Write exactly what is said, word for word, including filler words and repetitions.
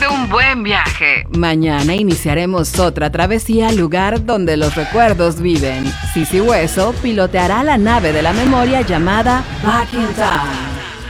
pase un buen viaje. Mañana iniciaremos otra travesía al lugar donde los recuerdos viven. Sisi Hueso piloteará la nave de la memoria llamada Back in Time.